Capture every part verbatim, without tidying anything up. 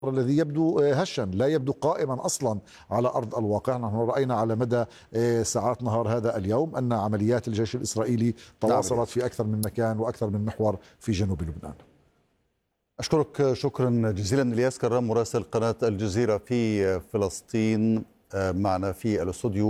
الذي يبدو هشا، لا يبدو قائما أصلا على أرض الواقع. نحن رأينا على مدى ساعات نهار هذا اليوم أن عمليات الجيش الإسرائيلي تواصلت في أكثر من مكان وأكثر من محور في جنوب لبنان. أشكرك شكرا جزيلا إلياس كرام مراسل قناة الجزيرة في فلسطين معنا في الاستوديو،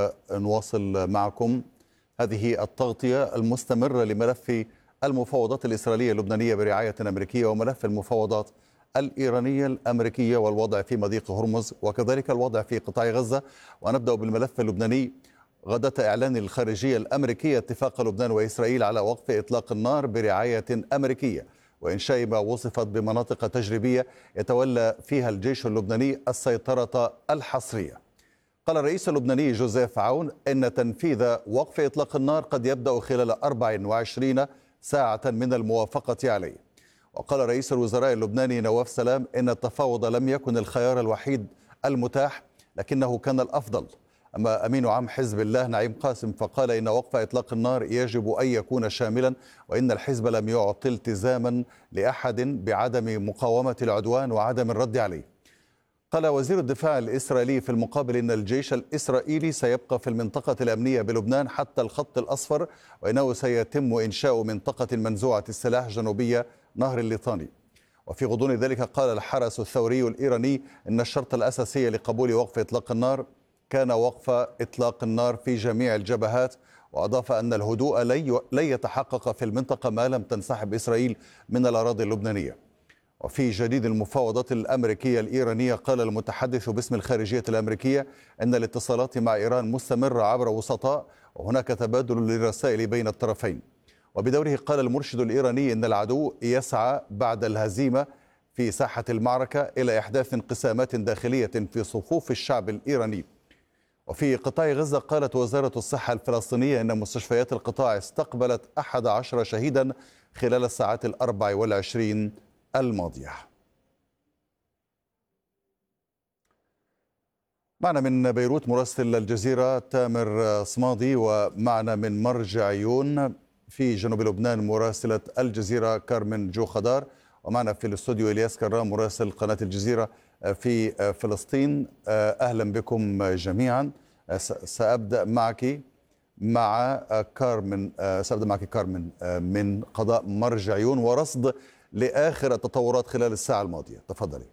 ونواصل معكم هذه التغطية المستمرة لملف المفاوضات الإسرائيلية اللبنانية برعاية أمريكية وملف المفاوضات الإيرانية الأمريكية والوضع في مضيق هرمز وكذلك الوضع في قطاع غزة. ونبدأ بالملف اللبناني. غداة إعلان الخارجية الأمريكية اتفاق لبنان وإسرائيل على وقف إطلاق النار برعاية أمريكية وإنشاء ما وصفت بمناطق تجريبية يتولى فيها الجيش اللبناني السيطرة الحصرية. قال الرئيس اللبناني جوزيف عون إن تنفيذ وقف إطلاق النار قد يبدأ خلال أربع وعشرين ساعة من الموافقة عليه. وقال رئيس الوزراء اللبناني نواف سلام إن التفاوض لم يكن الخيار الوحيد المتاح لكنه كان الأفضل. أما أمين عام حزب الله نعيم قاسم فقال إن وقف إطلاق النار يجب أن يكون شاملا وإن الحزب لم يعطي التزاما لأحد بعدم مقاومة العدوان وعدم الرد عليه. قال وزير الدفاع الإسرائيلي في المقابل إن الجيش الإسرائيلي سيبقى في المنطقة الأمنية بلبنان حتى الخط الأصفر وإنه سيتم إنشاء منطقة منزوعة السلاح جنوبية نهر الليطاني. وفي غضون ذلك قال الحرس الثوري الإيراني إن الشرط الأساسي لقبول وقف إطلاق النار كان وقف إطلاق النار في جميع الجبهات. وأضاف أن الهدوء لن يتحقق في المنطقة ما لم تنسحب إسرائيل من الأراضي اللبنانية. وفي جديد المفاوضات الأمريكية الإيرانية قال المتحدث باسم الخارجية الأمريكية أن الاتصالات مع إيران مستمرة عبر وسطاء وهناك تبادل للرسائل بين الطرفين. وبدوره قال المرشد الإيراني أن العدو يسعى بعد الهزيمة في ساحة المعركة إلى إحداث انقسامات داخلية في صفوف الشعب الإيراني. وفي قطاع غزة قالت وزارة الصحة الفلسطينية أن مستشفيات القطاع استقبلت أحد عشر شهيدا خلال الساعات الأربع والعشرين الماضية. معنا من بيروت مراسل الجزيرة تامر صمادي، ومعنا من مرج عيون في جنوب لبنان مراسلة الجزيرة كارمن جو خضار، ومعنا في الاستوديو إلياس كرام مراسل قناة الجزيرة في فلسطين. أهلا بكم جميعا. سأبدأ معك مع كارمن سأبدأ معك كارمن من قضاء مرج عيون ورصد لآخر التطورات خلال الساعة الماضية. تفضلي.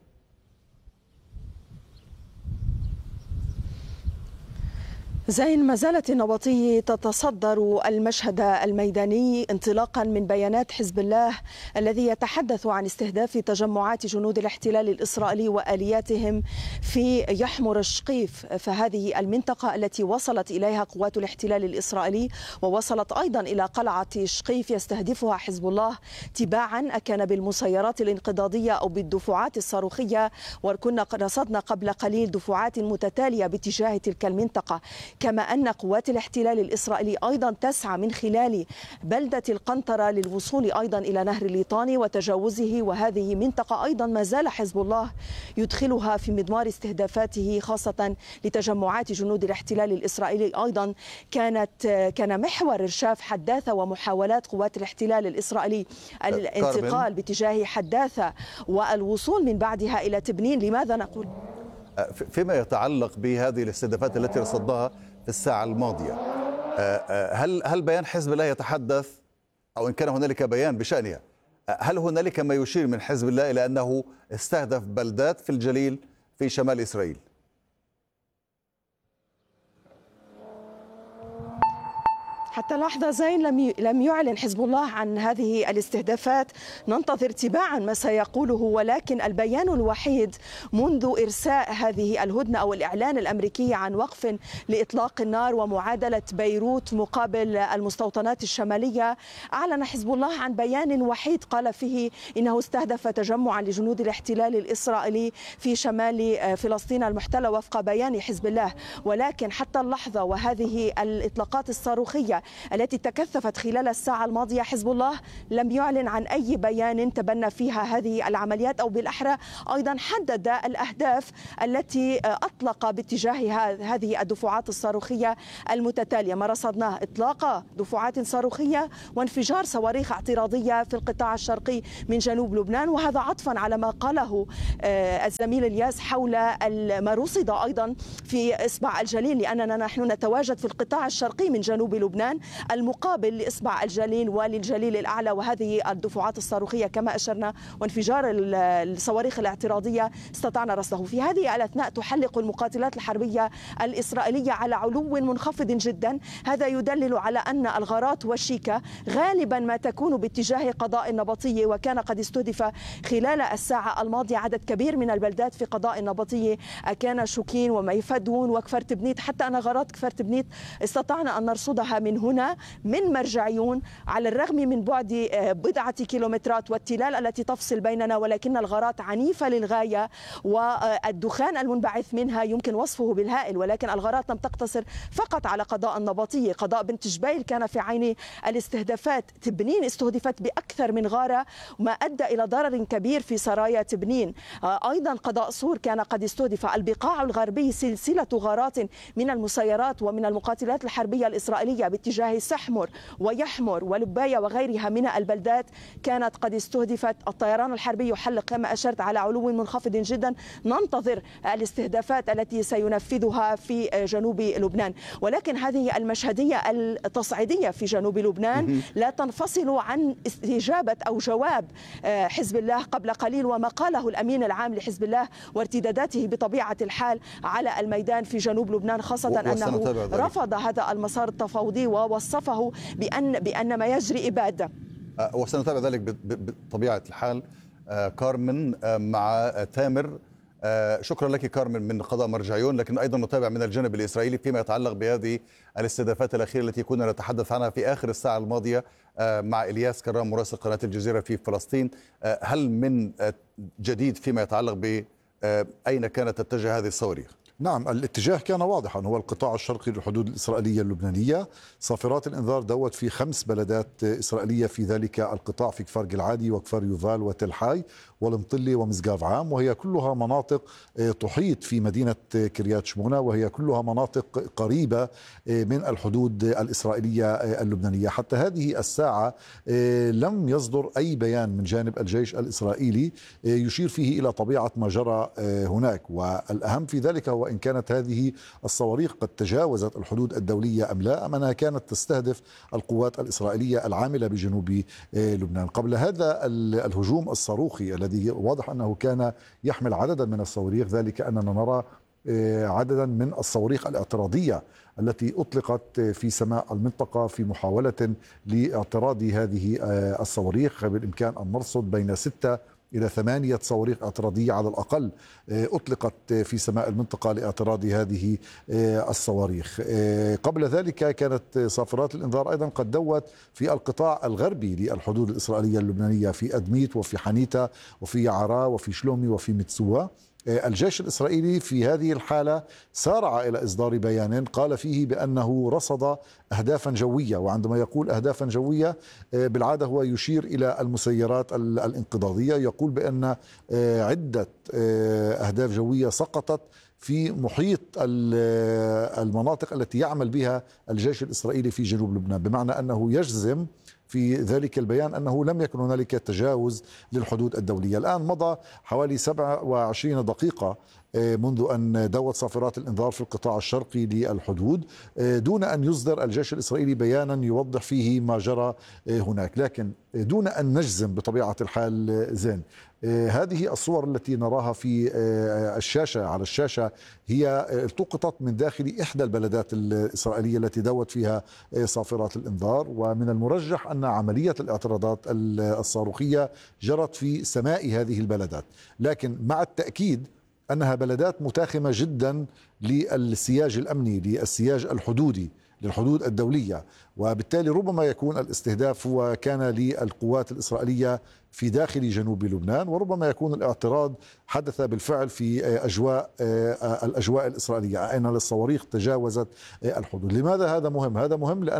زين، ما زالت النبطية تتصدر المشهد الميداني انطلاقا من بيانات حزب الله الذي يتحدث عن استهداف تجمعات جنود الاحتلال الإسرائيلي وآلياتهم في يحمر الشقيف، فهذه المنطقة التي وصلت إليها قوات الاحتلال الإسرائيلي ووصلت أيضا إلى قلعة شقيف يستهدفها حزب الله تباعا أكان بالمسيرات الانقضاضية أو بالدفعات الصاروخية، وكنا رصدنا قبل قليل دفعات متتالية باتجاه تلك المنطقة. كما أن قوات الاحتلال الإسرائيلي أيضا تسعى من خلال بلدة القنطرة للوصول أيضا إلى نهر الليطاني وتجاوزه، وهذه منطقة أيضا ما زال حزب الله يدخلها في مضمار استهدافاته خاصة لتجمعات جنود الاحتلال الإسرائيلي. أيضا كانت كان محور إرشاف حداثة ومحاولات قوات الاحتلال الإسرائيلي الانتقال باتجاه حداثة والوصول من بعدها إلى تبنين. لماذا نقول؟ فيما يتعلق بهذه الاستهدافات التي رصدناها في الساعة الماضية، هل هل بيان حزب الله يتحدث، أو إن كان هنالك بيان بشأنها، هل هنالك ما يشير من حزب الله إلى أنه استهدف بلدات في الجليل في شمال إسرائيل؟ حتى لحظة زين لم لم يعلن حزب الله عن هذه الاستهدافات، ننتظر تباعا ما سيقوله، ولكن البيان الوحيد منذ إرساء هذه الهدنة أو الإعلان الأمريكي عن وقف لإطلاق النار ومعادلة بيروت مقابل المستوطنات الشمالية، أعلن حزب الله عن بيان وحيد قال فيه إنه استهدف تجمعا لجنود الاحتلال الإسرائيلي في شمال فلسطين المحتلة وفق بيان حزب الله. ولكن حتى اللحظة وهذه الإطلاقات الصاروخية الإسرائيلية التي تكثفت خلال الساعة الماضية، حزب الله لم يعلن عن أي بيان تبنى فيها هذه العمليات، أو بالأحرى أيضا حدد الأهداف التي أطلق باتجاه هذه الدفعات الصاروخية المتتالية. ما رصدناه إطلاق دفعات صاروخية وانفجار صواريخ اعتراضية في القطاع الشرقي من جنوب لبنان، وهذا عطفا على ما قاله الزميل الياس حول ما رصد أيضا في إصبع الجليل، لأننا نحن نتواجد في القطاع الشرقي من جنوب لبنان المقابل لإصبع الجليل وللجليل الأعلى، وهذه الدفعات الصاروخية كما أشرنا وانفجار الصواريخ الاعتراضية استطعنا رصده. في هذه الأثناء تحلق المقاتلات الحربية الإسرائيلية على علو منخفض جدا، هذا يدلل على أن الغارات والشيكة غالبا ما تكون باتجاه قضاء النبطية، وكان قد استهدف خلال الساعة الماضية عدد كبير من البلدات في قضاء النبطية، كان شوكين وميفدون وكفر تبنيت، حتى أن غارات كفر تبنيت استطعنا أن نرصدها من هنا من مرجعيون على الرغم من بعد بضعة كيلومترات والتلال التي تفصل بيننا، ولكن الغارات عنيفة للغاية والدخان المنبعث منها يمكن وصفه بالهائل. ولكن الغارات لم تقتصر فقط على قضاء النبطية، قضاء بنت جبيل كان في عين الاستهدافات، تبنين استهدفت بأكثر من غارة ما أدى إلى ضرر كبير في سرايا تبنين. أيضا قضاء صور كان قد استهدف. البقاع الغربي سلسلة غارات من المسيرات ومن المقاتلات الحربية الإسرائيلية باتجاه سحمر ويحمر ولباية وغيرها من البلدات كانت قد استهدفت. الطيران الحربي يحلق كما أشرت على علو منخفض جدا، ننتظر الاستهدافات التي سينفذها في جنوب لبنان. ولكن هذه المشهدية التصعيدية في جنوب لبنان لا تنفصل عن استجابة أو جواب حزب الله قبل قليل وما قاله الأمين العام لحزب الله وارتداداته بطبيعة الحال على الميدان في جنوب لبنان، خاصة أنه رفض هذا المسار التفاوضي ووصفه بأن بأن ما يجري إبادة. وسنتابع ذلك بطبيعة الحال. كارمن مع تامر. شكرا لك كارمن من قضاء مرجعيون، لكن أيضا نتابع من الجانب الإسرائيلي فيما يتعلق بهذه الاستهدافات الأخيرة التي كنا نتحدث عنها في آخر الساعة الماضية مع إلياس كرام مراسل قناة الجزيرة في فلسطين. هل من جديد فيما يتعلق بأين كانت تتجه هذه الصواريخ؟ نعم، الاتجاه كان واضحا، هو القطاع الشرقي للحدود الإسرائيلية اللبنانية. صافرات الإنذار دوت في خمس بلدات إسرائيلية في ذلك القطاع، في كفر جلعادي وكفر يوفال وتل حي والمطلي ومسقاف عام، وهي كلها مناطق تحيط في مدينة كريات شمونة، وهي كلها مناطق قريبة من الحدود الإسرائيلية اللبنانية. حتى هذه الساعة لم يصدر أي بيان من جانب الجيش الإسرائيلي يشير فيه إلى طبيعة ما جرى هناك. والأهم في ذلك هو إن كانت هذه الصواريخ قد تجاوزت الحدود الدولية أم لا، أم أنها كانت تستهدف القوات الإسرائيلية العاملة بجنوب لبنان. قبل هذا الهجوم الصاروخي الذي واضح أنه كان يحمل عددا من الصواريخ، ذلك أننا نرى عددا من الصواريخ الاعتراضية التي أطلقت في سماء المنطقة في محاولة لاعتراض هذه الصواريخ. بالإمكان أن نرصد بين ستة إلى ثمانية صواريخ اعتراضية على الأقل أطلقت في سماء المنطقة لاعتراض هذه الصواريخ. قبل ذلك كانت صافرات الإنذار أيضا قد دوت في القطاع الغربي للحدود الإسرائيلية اللبنانية، في أدميت وفي حنيتا وفي يعرا وفي شلومي وفي متسوا. الجيش الإسرائيلي في هذه الحالة سارع إلى إصدار بيان قال فيه بأنه رصد أهدافا جوية، وعندما يقول أهدافا جوية بالعادة هو يشير إلى المسيرات الانقضاضية. يقول بأن عدة أهداف جوية سقطت في محيط المناطق التي يعمل بها الجيش الإسرائيلي في جنوب لبنان، بمعنى أنه يجزم في ذلك البيان أنه لم يكن هنالك تجاوز للحدود الدولية. الآن مضى حوالي سبعة وعشرين دقيقة منذ أن دوت صافرات الإنذار في القطاع الشرقي للحدود دون أن يصدر الجيش الإسرائيلي بيانا يوضح فيه ما جرى هناك، لكن دون أن نجزم بطبيعة الحال. زين، هذه الصور التي نراها في الشاشة على الشاشة هي التقطت من داخل إحدى البلدات الإسرائيلية التي دوت فيها صافرات الإنذار، ومن المرجح أن عملية الاعتراضات الصاروخية جرت في سماء هذه البلدات، لكن مع التأكيد أنها بلدات متاخمة جدا للسياج الأمني، للسياج الحدودي، للحدود الدولية، وبالتالي ربما يكون الاستهداف هو كان للقوات الإسرائيلية في داخل جنوب لبنان، وربما يكون الاعتراض حدث بالفعل في أجواء الأجواء الإسرائيلية أين الصواريخ تجاوزت الحدود. لماذا هذا مهم؟ هذا مهم لأن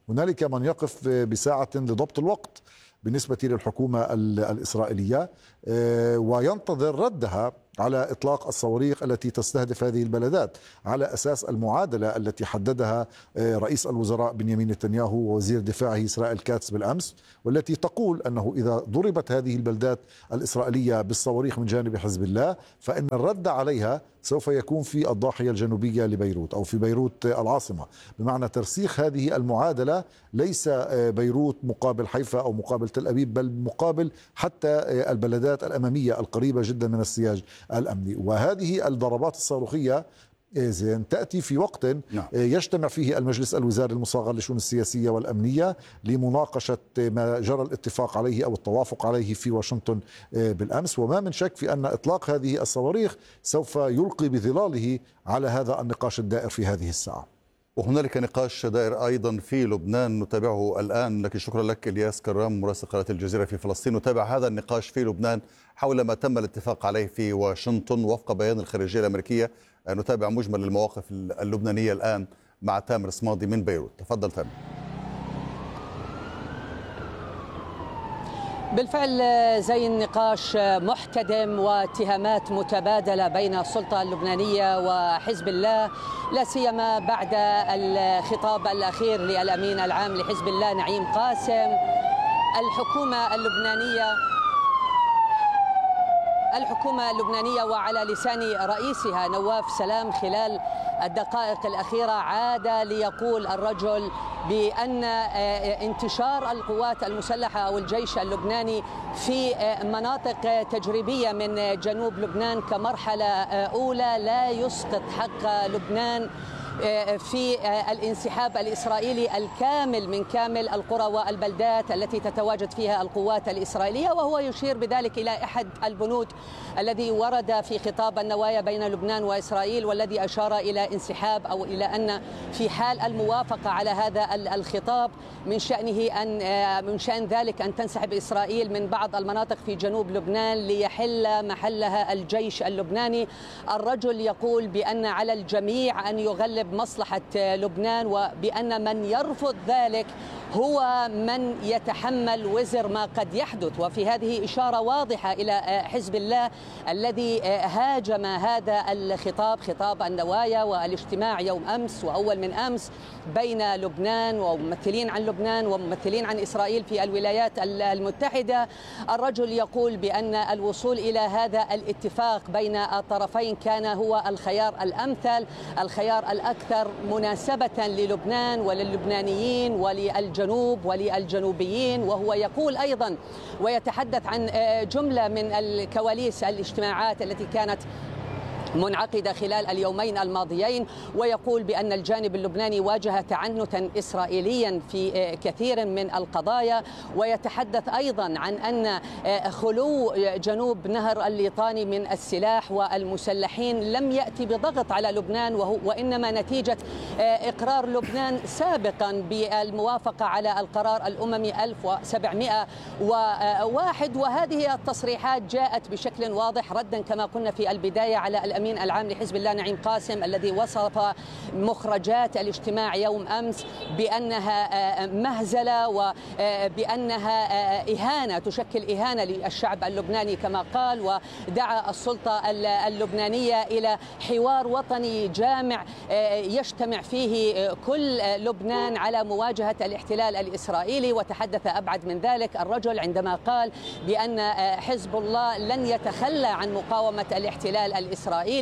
هنالك من يقف بساعة لضبط الوقت بالنسبة للحكومة الإسرائيلية وينتظر ردها على إطلاق الصواريخ التي تستهدف هذه البلدات على أساس المعادلة التي حددها رئيس الوزراء بنيامين نتنياهو ووزير دفاعه إسرائيل كاتس بالأمس، والتي تقول أنه إذا ضربت هذه البلدات الإسرائيلية بالصواريخ من جانب حزب الله فإن الرد عليها سوف يكون في الضاحية الجنوبية لبيروت أو في بيروت العاصمة، بمعنى ترسيخ هذه المعادلة ليس بيروت مقابل حيفا أو مقابل تل أبيب، بل مقابل حتى البلدات الأمامية القريبة جدا من السياج الأمني. وهذه الضربات الصاروخية زين تأتي في وقت نعم. يجتمع فيه المجلس الوزاري المصغر للشؤون السياسية والأمنية لمناقشة ما جرى الاتفاق عليه أو التوافق عليه في واشنطن بالأمس، وما من شك في أن إطلاق هذه الصواريخ سوف يلقي بظلاله على هذا النقاش الدائر في هذه الساعة. وهنالك نقاش دائر أيضا في لبنان نتابعه الآن، لكن شكرا لك إلياس كرام مراسل قناة الجزيرة في فلسطين. نتابع هذا النقاش في لبنان حول ما تم الاتفاق عليه في واشنطن وفق بيان الخارجية الأمريكية. نتابع مجمل المواقف اللبنانية الآن مع تامر صمادي من بيروت. تفضل تامر. بالفعل زي النقاش محتدم واتهامات متبادلة بين السلطة اللبنانية وحزب الله، لا سيما بعد الخطاب الأخير للأمين العام لحزب الله نعيم قاسم. الحكومة اللبنانية الحكومة اللبنانية وعلى لسان رئيسها نواف سلام خلال الدقائق الأخيرة عاد ليقول الرجل بأن انتشار القوات المسلحة أو الجيش اللبناني في مناطق تجريبية من جنوب لبنان كمرحلة أولى لا يسقط حق لبنان في الانسحاب الإسرائيلي الكامل من كامل القرى والبلدات التي تتواجد فيها القوات الإسرائيلية. وهو يشير بذلك إلى أحد البنود الذي ورد في خطاب النوايا بين لبنان وإسرائيل، والذي أشار إلى انسحاب أو إلى أن في حال الموافقة على هذا الخطاب من شأنه أن من شأن ذلك أن تنسحب إسرائيل من بعض المناطق في جنوب لبنان ليحل محلها الجيش اللبناني. الرجل يقول بأن على الجميع أن يغلب مصلحة لبنان، وبأن من يرفض ذلك هو من يتحمل وزر ما قد يحدث. وفي هذه إشارة واضحة إلى حزب الله الذي هاجم هذا الخطاب، خطاب النوايا والاجتماع يوم أمس وأول من أمس بين لبنان وممثلين عن لبنان وممثلين عن إسرائيل في الولايات المتحدة. الرجل يقول بأن الوصول إلى هذا الاتفاق بين الطرفين كان هو الخيار الأمثل، الخيار الأكثر مناسبة للبنان وللبنانيين وللجنوب وللجنوبيين. وهو يقول أيضا ويتحدث عن جملة من الكواليس الاجتماعات التي كانت منعقدة خلال اليومين الماضيين، ويقول بأن الجانب اللبناني واجه تعنتا إسرائيليا في كثير من القضايا. ويتحدث أيضا عن أن خلو جنوب نهر الليطاني من السلاح والمسلحين لم يأتي بضغط على لبنان، وإنما نتيجة إقرار لبنان سابقا بالموافقة على القرار الأممي ألف وسبعمئة وواحد. وهذه التصريحات جاءت بشكل واضح ردا كما قلنا في البداية على الأمين العام لحزب الله نعيم قاسم الذي وصف مخرجات الاجتماع يوم أمس بأنها مهزلة وبأنها إهانة، تشكل إهانة للشعب اللبناني كما قال. ودعا السلطة اللبنانية إلى حوار وطني جامع يجتمع فيه كل لبنان على مواجهة الاحتلال الإسرائيلي. وتحدث أبعد من ذلك الرجل عندما قال بأن حزب الله لن يتخلى عن مقاومة الاحتلال الإسرائيلي،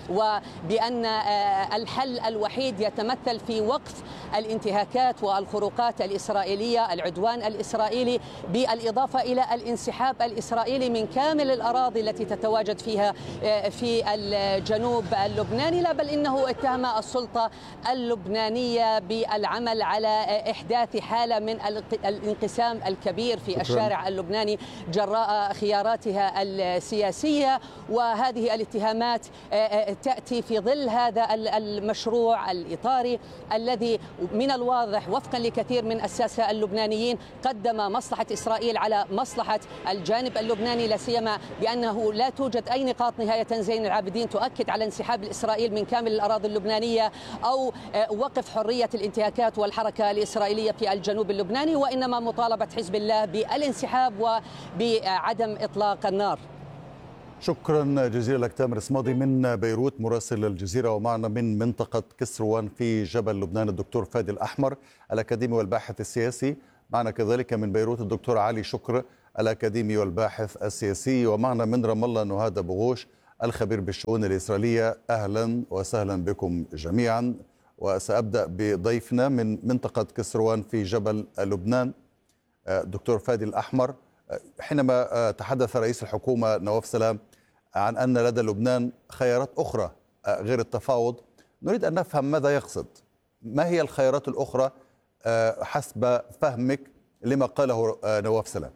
وبأن الحل الوحيد يتمثل في وقف الانتهاكات والخروقات الإسرائيلية، العدوان الإسرائيلي، بالإضافة إلى الانسحاب الإسرائيلي من كامل الأراضي التي تتواجد فيها في الجنوب اللبناني. لا بل إنه اتهم السلطة اللبنانية بالعمل على إحداث حالة من الانقسام الكبير في الشارع اللبناني جراء خياراتها السياسية. وهذه الاتهامات تأتي في ظل هذا المشروع الإطاري الذي من الواضح وفقا لكثير من الساسة اللبنانيين قدم مصلحة إسرائيل على مصلحة الجانب اللبناني، لا سيما بأنه لا توجد أي نقاط نهاية زين العابدين تؤكد على انسحاب إسرائيل من كامل الأراضي اللبنانية أو وقف حرية الانتهاكات والحركة الإسرائيلية في الجنوب اللبناني، وإنما مطالبة حزب الله بالانسحاب وبعدم إطلاق النار. شكرا جزيلا لك تامر اسماضي من بيروت مراسل الجزيرة، ومعنا من منطقة كسروان في جبل لبنان الدكتور فادي الأحمر الأكاديمي والباحث السياسي. معنا كذلك من بيروت الدكتور علي شكر الأكاديمي والباحث السياسي، ومعنا من رام الله نهاد بغوش الخبير بالشؤون الإسرائيلية. أهلا وسهلا بكم جميعا. وسأبدأ بضيفنا من منطقة كسروان في جبل لبنان الدكتور فادي الأحمر. حينما تحدث رئيس الحكومة نواف سلام عن أن لدى لبنان خيارات أخرى غير التفاوض، نريد أن نفهم ماذا يقصد. ما هي الخيارات الأخرى حسب فهمك لما قاله نواف سلام؟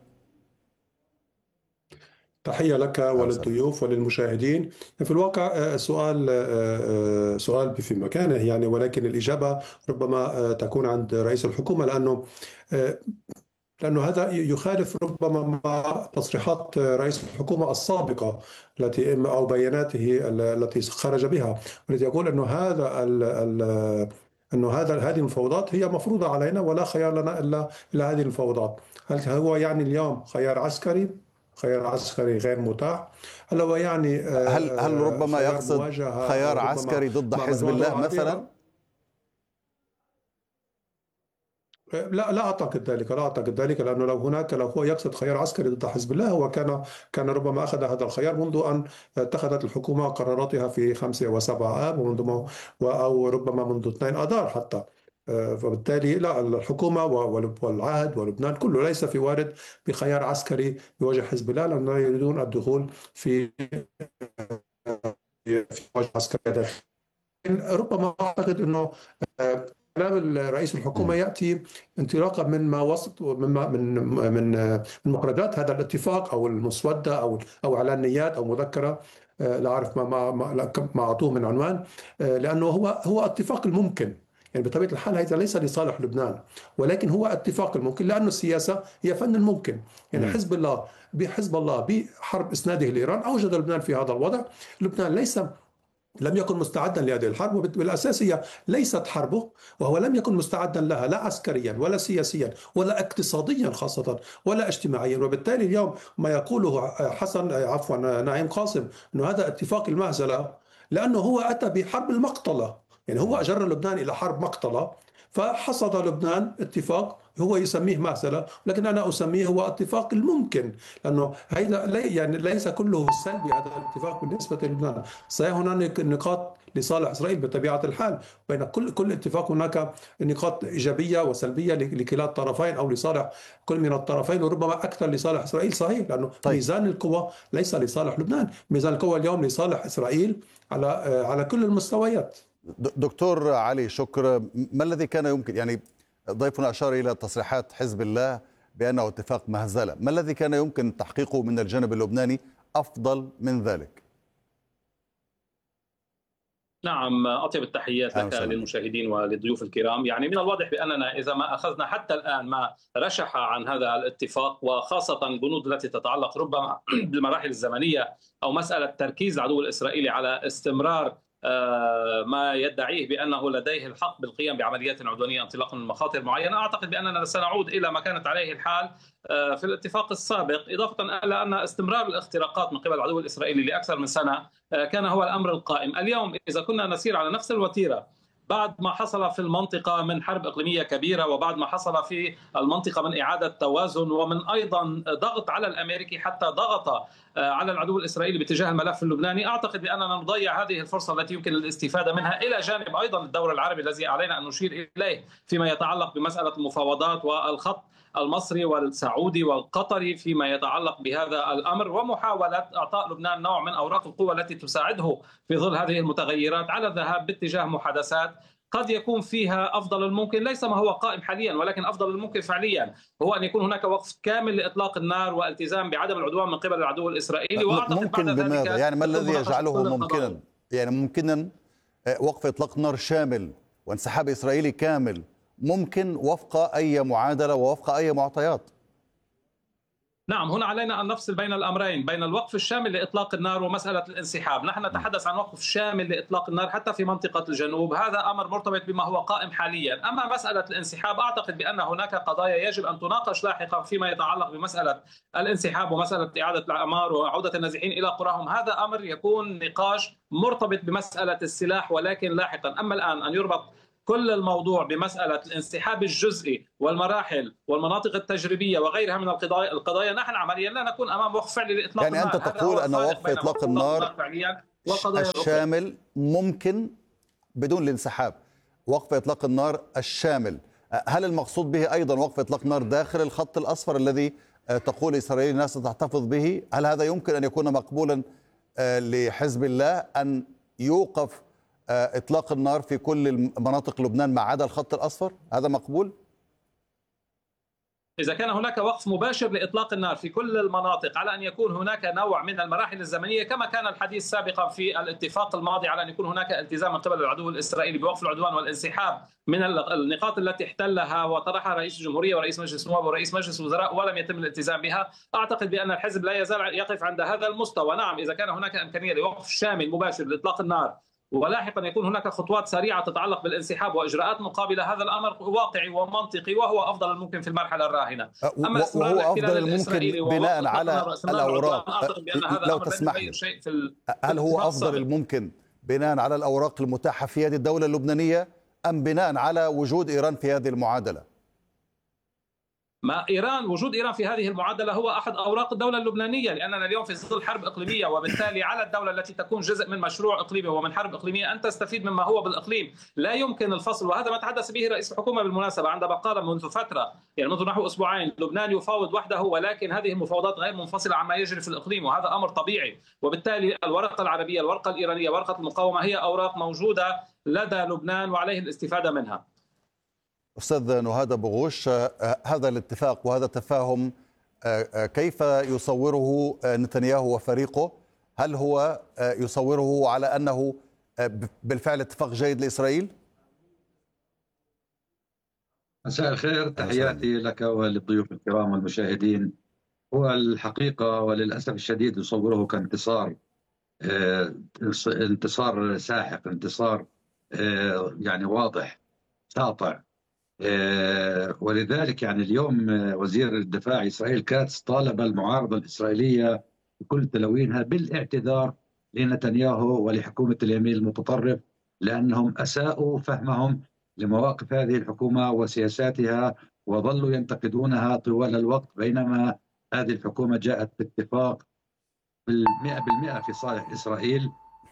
تحية لك وللضيوف وللمشاهدين. في الواقع سؤال سؤال في مكانه يعني، ولكن الإجابة ربما تكون عند رئيس الحكومة، لأنه لأنه هذا يخالف ربما مع تصريحات رئيس الحكومة السابقة التي أو بياناته التي خرج بها، والتي يقول أنه هذا ال ال أنه هذا هذه المفاوضات هي مفروضة علينا ولا خيار لنا إلا إلا هذه المفاوضات. هل هو يعني اليوم خيار عسكري خيار عسكري غير متاح؟ هل هو يعني هل هل ربما يقصد خيار عسكري ضد حزب الله مثلا؟ لا لا اعتقد ذلك، لا اعتقد ذلك، لانه لو هناك لو هو يقصد خيار عسكري ضد حزب الله، هو كان كان ربما اخذ هذا الخيار منذ ان اتخذت الحكومه قراراتها في خمسة وسبعة آب، ومنذ او ربما منذ اثنين اذار حتى. فبالتالي لا، الحكومه والعهد ولبنان كله ليس في وارد بخيار عسكري بوجه حزب الله، لانه يريدون الدخول في في وجه عسكري. ربما اعتقد انه كلام رئيس الحكومة يأتي انطلاقا من ما وصل من من من من مخرجات هذا الاتفاق أو المسودة أو أو إعلانيات أو مذكرة، لا أعرف ما ما ما, ما أعطوه من عنوان، لأنه هو هو اتفاق الممكن. يعني بطبيعة الحال هذا ليس لصالح لبنان، ولكن هو اتفاق الممكن، لأنه السياسة هي فن الممكن. يعني حزب الله بحزب الله بحرب إسناده لإيران أوجد لبنان في هذا الوضع. لبنان ليس لم يكن مستعدا لهذه الحرب، وبالأساس هي ليست حربه، وهو لم يكن مستعدا لها لا عسكريا ولا سياسيا ولا اقتصاديا خاصة ولا اجتماعيا. وبالتالي اليوم ما يقوله حسن عفوا نعيم قاسم أنه هذا اتفاق المهزلة، لأنه هو أتى بحرب المقتلة. يعني هو جر لبنان إلى حرب مقتلة، فحصد لبنان اتفاق هو يسميه مهزلة، لكن أنا أسميه هو اتفاق الممكن، لأنه هذا يعني ليس كله سلبي هذا الاتفاق بالنسبة للبنان. صحيح هناك نقاط لصالح إسرائيل بطبيعة الحال، بين كل كل اتفاق هناك نقاط إيجابية وسلبية لكلا الطرفين أو لصالح كل من الطرفين، وربما أكثر لصالح إسرائيل. صحيح، لأنه طيب. ميزان القوى ليس لصالح لبنان، ميزان القوى اليوم لصالح إسرائيل على على كل المستويات. دكتور علي شكر، ما الذي كان يمكن، يعني ضيفنا أشار إلى تصريحات حزب الله بأنه اتفاق مهزلة، ما الذي كان يمكن تحقيقه من الجانب اللبناني أفضل من ذلك؟ نعم، أطيب التحيات لك للمشاهدين وللضيوف الكرام. يعني من الواضح بأننا إذا ما أخذنا حتى الآن ما رشح عن هذا الاتفاق، وخاصة البنود التي تتعلق ربما بالمراحل الزمنية أو مسألة تركيز العدو الإسرائيلي على استمرار ما يدعيه بأنه لديه الحق بالقيام بعمليات عدوانية انطلاقا من مخاطر معينة، أعتقد بأننا سنعود إلى ما كانت عليه الحال في الاتفاق السابق، إضافة إلى أن استمرار الاختراقات من قبل العدو الإسرائيلي لأكثر من سنة كان هو الأمر القائم. اليوم إذا كنا نسير على نفس الوتيرة بعد ما حصل في المنطقة من حرب إقليمية كبيرة، وبعد ما حصل في المنطقة من إعادة توازن، ومن أيضا ضغط على الأمريكي حتى ضغط على العدو الإسرائيلي باتجاه الملف اللبناني، أعتقد بأننا نضيع هذه الفرصة التي يمكن الاستفادة منها، إلى جانب أيضا الدور العربي الذي علينا أن نشير إليه فيما يتعلق بمسألة المفاوضات والخط المصري والسعودي والقطري فيما يتعلق بهذا الأمر، ومحاولة إعطاء لبنان نوع من أوراق القوة التي تساعده في ظل هذه المتغيرات على الذهاب باتجاه محادثات قد يكون فيها أفضل الممكن، ليس ما هو قائم حاليا، ولكن أفضل الممكن فعليا هو أن يكون هناك وقف كامل لإطلاق النار والتزام بعدم العدوان من قبل العدو الإسرائيلي. وأعتقد ممكن بعد بماذا؟ يعني ما الذي يجعله ممكنا؟ يعني ممكنا وقف إطلاق نار شامل وانسحاب إسرائيلي كامل ممكن وفق أي معادلة ووفق أي معطيات. نعم، هنا علينا أن نفصل بين الأمرين، بين الوقف الشامل لإطلاق النار ومسألة الانسحاب. نحن نتحدث عن وقف شامل لإطلاق النار حتى في منطقة الجنوب، هذا أمر مرتبط بما هو قائم حاليا. أما مسألة الانسحاب أعتقد بأن هناك قضايا يجب أن تناقش لاحقا فيما يتعلق بمسألة الانسحاب ومسألة إعادة الأعمار وعودة النازحين إلى قراهم. هذا أمر يكون نقاش مرتبط بمسألة السلاح ولكن لاحقا. أما الآن أن يربط كل الموضوع بمسألة الانسحاب الجزئي والمراحل والمناطق التجريبية وغيرها من القضايا القضايا نحن عمليا لا نكون أمام وقف فعلي لإطلاق يعني النار. أنت تقول أن وقف إطلاق النار الشامل ممكن بدون الانسحاب، وقف إطلاق النار الشامل، هل المقصود به أيضا وقف إطلاق النار داخل الخط الأصفر الذي تقول إسرائيل الناس تحتفظ به؟ هل هذا يمكن أن يكون مقبولا لحزب الله أن يوقف إطلاق النار في كل مناطق لبنان ما عدا الخط الأصفر؟ هذا مقبول؟ إذا كان هناك وقف مباشر لإطلاق النار في كل المناطق على أن يكون هناك نوع من المراحل الزمنية كما كان الحديث سابقا في الاتفاق الماضي على أن يكون هناك التزام من قبل العدو الإسرائيلي بوقف العدوان والانسحاب من النقاط التي احتلها وطرحها رئيس الجمهورية ورئيس مجلس النواب ورئيس مجلس الوزراء ولم يتم الالتزام بها، أعتقد بأن الحزب لا يزال يقف عند هذا المستوى. نعم، إذا كان هناك إمكانية لوقف شامل مباشر لإطلاق النار ولاحقا يكون هناك خطوات سريعة تتعلق بالانسحاب وإجراءات مقابلة، هذا الأمر واقعي ومنطقي وهو أفضل الممكن في المرحلة الراهنة. أما وهو أفضل الممكن بناء على الأوراق، لو تسمح لي، هل هو أفضل الممكن بناء على الأوراق المتاحة في يد الدولة اللبنانية أم بناء على وجود إيران في هذه المعادلة؟ ما إيران وجود إيران في هذه المعادلة هو أحد أوراق الدولة اللبنانية، لأننا اليوم في ظل حرب إقليمية، وبالتالي على الدولة التي تكون جزء من مشروع إقليمي ومن حرب إقليمية أن تستفيد مما هو بالإقليم. لا يمكن الفصل، وهذا ما تحدث به رئيس الحكومة بالمناسبة عندما قال منذ فترة، يعني منذ نحو أسبوعين، لبنان يفاوض وحده ولكن هذه المفاوضات غير منفصلة عما يجري في الإقليم، وهذا أمر طبيعي. وبالتالي الورقة العربية، الورقة الإيرانية، ورقة المقاومة هي أوراق موجودة لدى لبنان وعليه الاستفادة منها. أستاذ نهاد بغوش، هذا الاتفاق وهذا التفاهم كيف يصوره نتنياهو وفريقه؟ هل هو يصوره على أنه بالفعل اتفاق جيد لإسرائيل؟ مساء الخير، تحياتي لك وللضيوف الكرام والمشاهدين. هو الحقيقة وللأسف الشديد يصوره كانتصار، انتصار ساحق، انتصار يعني واضح ساطع. ولذلك يعني اليوم وزير الدفاع إسرائيل كاتس طالب المعارضة الإسرائيلية بكل تلوينها بالاعتذار لنتنياهو ولحكومة اليمين المتطرف، لأنهم أساءوا فهمهم لمواقف هذه الحكومة وسياساتها وظلوا ينتقدونها طوال الوقت، بينما هذه الحكومة جاءت باتفاق بالمئة بالمئة في صالح إسرائيل.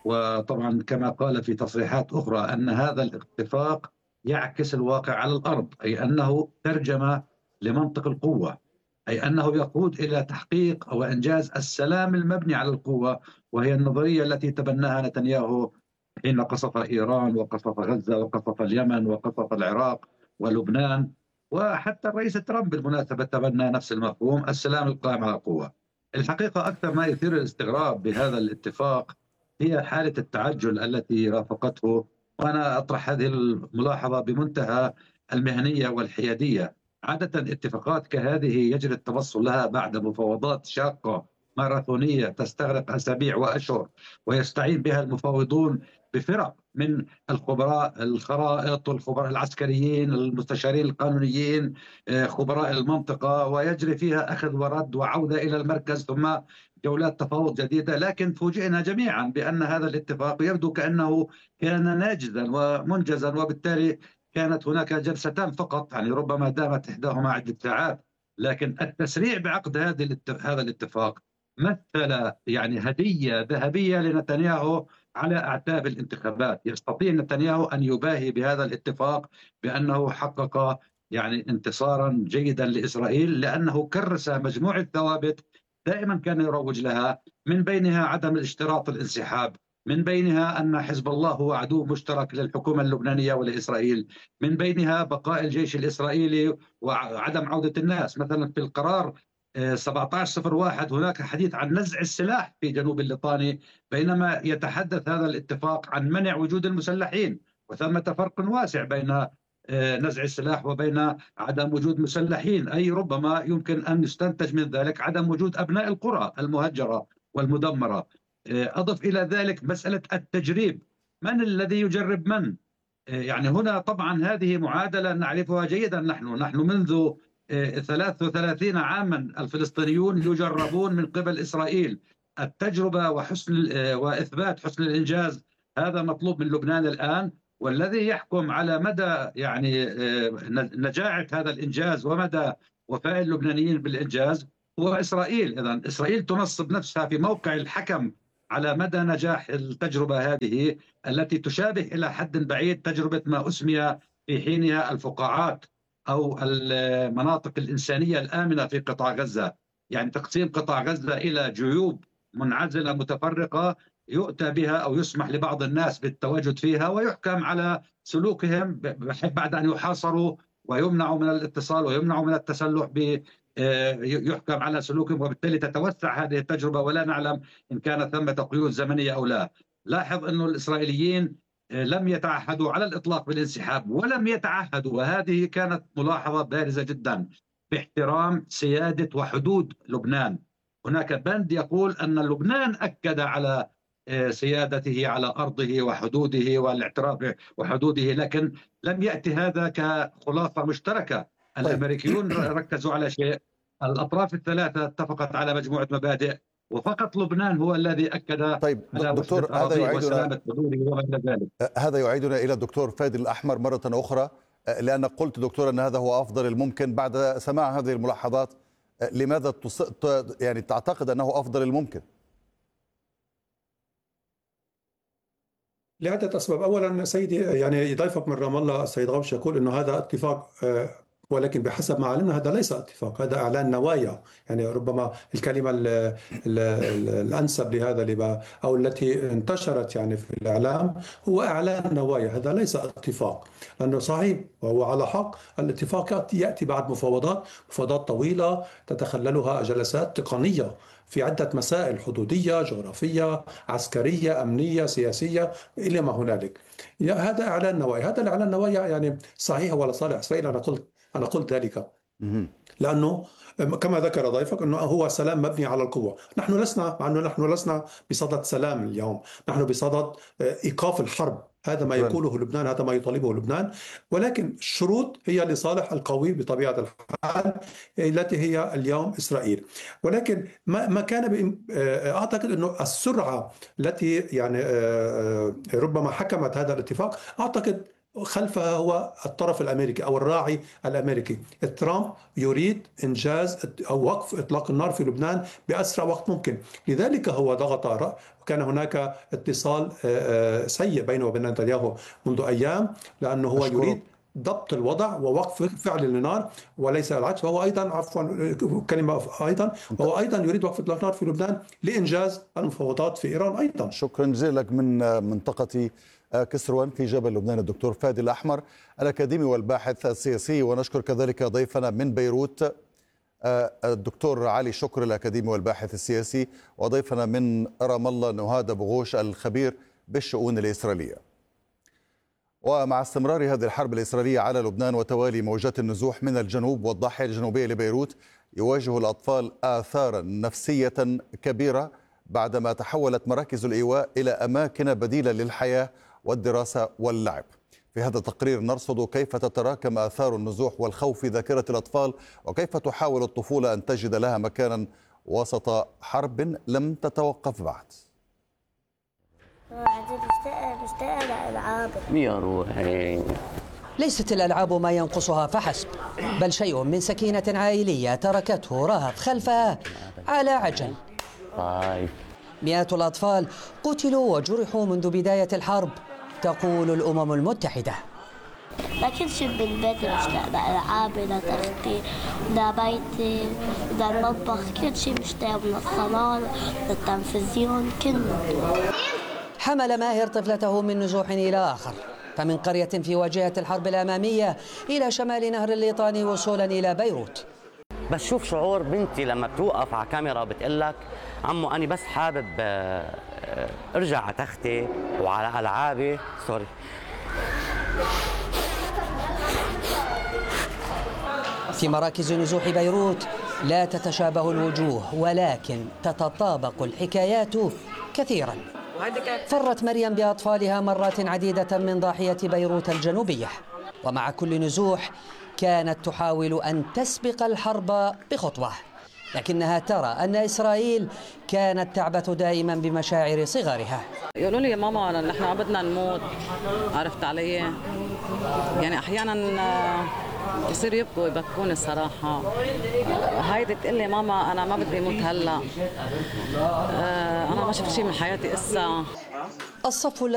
وطبعا كما قال في تصريحات أخرى أن هذا الاتفاق يعكس الواقع على الأرض، أي أنه ترجمة لمنطق القوة، أي أنه يقود إلى تحقيق أو إنجاز السلام المبني على القوة، وهي النظرية التي تبناها نتنياهو حين قصف إيران وقصف غزة وقصف اليمن وقصف العراق ولبنان، وحتى الرئيس ترامب بالمناسبة تبنى نفس المفهوم، السلام القائم على القوة. الحقيقة أكثر ما يثير الاستغراب بهذا الاتفاق هي حالة التعجل التي رافقته، وأنا أطرح هذه الملاحظة بمنتهى المهنية والحيادية. عادة اتفاقات كهذه يجري التوصل لها بعد مفاوضات شاقة ماراثونية تستغرق أسابيع وأشهر، ويستعين بها المفاوضون بفرق من الخبراء الخرائط والخبراء العسكريين، المستشارين القانونيين، خبراء المنطقة، ويجري فيها أخذ ورد وعودة إلى المركز ثم جولات تفاوض جديدة. لكن فوجئنا جميعا بأن هذا الاتفاق يبدو كأنه كان ناجزا ومنجزا، وبالتالي كانت هناك جلستان فقط، يعني ربما دامت إحداهما عدة ساعات، لكن التسريع بعقد هذه هذا الاتفاق مثل يعني هدية ذهبية لنتنياهو على أعتاب الانتخابات. يستطيع نتنياهو أن يباهي بهذا الاتفاق بأنه حقق يعني انتصارا جيدا لإسرائيل، لأنه كرس مجموعة ثوابت دائما كان يروج لها، من بينها عدم الاشتراط الانسحاب، من بينها أن حزب الله هو عدو مشترك للحكومة اللبنانية ولإسرائيل، من بينها بقاء الجيش الإسرائيلي وعدم عودة الناس. مثلا في القرار سبعة عشر صفر واحد هناك حديث عن نزع السلاح في جنوب الليطاني، بينما يتحدث هذا الاتفاق عن منع وجود المسلحين، وثمة فرق واسع بين نزع السلاح وبين عدم وجود مسلحين. أي ربما يمكن أن يستنتج من ذلك عدم وجود أبناء القرى المهجرة والمدمرة. أضف إلى ذلك مسألة التجريب، من الذي يجرب من؟ يعني هنا طبعا هذه معادلة نعرفها جيدا. نحن نحن منذ ثلاثة وثلاثين عاما الفلسطينيون يجربون من قبل إسرائيل. التجربة وحسن وإثبات حسن الإنجاز هذا مطلوب من لبنان الآن، والذي يحكم على مدى يعني نجاعة هذا الإنجاز ومدى وفاء اللبنانيين بالإنجاز هو إسرائيل. إذن إسرائيل تنصب نفسها في موقع الحكم على مدى نجاح التجربة هذه التي تشابه إلى حد بعيد تجربة ما أسمي في حينها الفقاعات أو المناطق الإنسانية الآمنة في قطاع غزة، يعني تقسيم قطاع غزة إلى جيوب منعزلة متفرقة يؤتى بها أو يسمح لبعض الناس بالتواجد فيها ويحكم على سلوكهم بعد أن يحاصروا ويمنعوا من الاتصال ويمنعوا من التسلح، يحكم على سلوكهم، وبالتالي تتوسع هذه التجربة ولا نعلم إن كان ثمة قيود زمنية أو لا. لاحظ أن الإسرائيليين لم يتعهدوا على الإطلاق بالانسحاب، ولم يتعهدوا، وهذه كانت ملاحظة بارزة جدا، باحترام سيادة وحدود لبنان. هناك بند يقول أن لبنان أكد على سيادته على أرضه وحدوده والاعتراف وحدوده، لكن لم يأتي هذا كخلاصة مشتركة. الأمريكيون ركزوا على شيء، الأطراف الثلاثة اتفقت على مجموعة مبادئ، وفقط لبنان هو الذي أكد. طيب دكتور، هذا يعيدنا ذلك. هذا يعيدنا إلى الدكتور فادي الأحمر مرة أخرى، لأن قلت دكتور أن هذا هو أفضل الممكن. بعد سماع هذه الملاحظات لماذا تص... يعني تعتقد أنه أفضل الممكن؟ لعدة أسباب. أولا سيدي، يعني ضيفك من رام الله السيد غوش يقول أنه هذا اتفاق، ولكن بحسب ما علمنا هذا ليس اتفاق، هذا إعلان نوايا. يعني ربما الكلمة ال ال الأنسب لهذا أو التي انتشرت يعني في الإعلام هو إعلان نوايا، هذا ليس اتفاق. لأنه صحيح وهو على حق، الاتفاق يأتي بعد مفاوضات مفاوضات طويلة تتخللها جلسات تقنية في عدة مسائل حدودية، جغرافية، عسكرية، أمنية، سياسية، إلى ما هنالك. هذا إعلان نوايا، هذا الإعلان نوايا يعني صحيح ولا صالح إسرائيل. أنا قلت أنا قلت ذلك لأنه كما ذكر ضيفك أنه هو سلام مبني على القوة. نحن لسنا مع أنه نحن لسنا بصدد سلام اليوم، نحن بصدد إيقاف الحرب. هذا ما يقوله لبنان، هذا ما يطالبه لبنان، ولكن الشروط هي لصالح القوي بطبيعة الحال التي هي اليوم إسرائيل. ولكن ما ما كان أعتقد أنه السرعة التي يعني ربما حكمت هذا الاتفاق، أعتقد خلفها هو الطرف الأمريكي أو الراعي الأمريكي. ترامب يريد إنجاز أو وقف إطلاق النار في لبنان بأسرع وقت ممكن، لذلك هو ضغط. وكان هناك اتصال سيء بينه وبين نتنياهو منذ أيام، لأنه هو أشكره. يريد ضبط الوضع ووقف فعل النار وليس العكس. وهو أيضا عفوا كلمة أيضا وهو أيضا يريد وقف إطلاق النار في لبنان لإنجاز المفاوضات في إيران أيضا. شكرا جزيلا لك من منطقة كسروان في جبل لبنان الدكتور فادي الأحمر الأكاديمي والباحث السياسي، ونشكر كذلك ضيفنا من بيروت الدكتور علي شكر الأكاديمي والباحث السياسي، وضيفنا من رام الله نهاد بغوش الخبير بالشؤون الإسرائيلية. ومع استمرار هذه الحرب الإسرائيلية على لبنان وتوالي موجات النزوح من الجنوب والضاحية الجنوبية لبيروت، يواجه الأطفال آثارا نفسية كبيرة بعدما تحولت مراكز الإيواء إلى أماكن بديلة للحياة والدراسة واللعب. في هذا التقرير نرصد كيف تتراكم آثار النزوح والخوف في ذاكرة الأطفال، وكيف تحاول الطفولة أن تجد لها مكانا وسط حرب لم تتوقف بعد. ليست الألعاب ما ينقصها فحسب، بل شيء من سكينة عائلية تركته رهف خلفها على عجل. مئات الأطفال قتلوا وجرحوا منذ بداية الحرب، تقول الأمم المتحدة. لكن شيء بالبيت مشتاق لألعاب، لتختي، لبيتي، للمطبخ، كل شيء مشتاق، من الصالون للتلفزيون كله. حمل ماهر طفلته من نزوح إلى آخر، فمن قرية في واجهة الحرب الأمامية إلى شمال نهر الليطاني وصولا إلى بيروت. بس شوف شعور بنتي لما بتوقف على كاميرا وبتقول لك عمو أنا بس حابب أرجع على تختي وعلى ألعابي. سوري. في مراكز نزوح بيروت لا تتشابه الوجوه ولكن تتطابق الحكايات كثيرا. فرت مريم بأطفالها مرات عديدة من ضاحية بيروت الجنوبية، ومع كل نزوح كانت تحاول أن تسبق الحرب بخطوة، لكنها ترى أن إسرائيل كانت تعبث دائما بمشاعر صغارها. يقولوا لي يا ماما نحن ما بدنا نموت، عرفت علي؟ يعني أحيانا يصير يبكوا يبكوني الصراحة. هايدي تقول لي ماما أنا ما بدي أموت هلا، أنا ما شفت شيء من حياتي إسا. الصف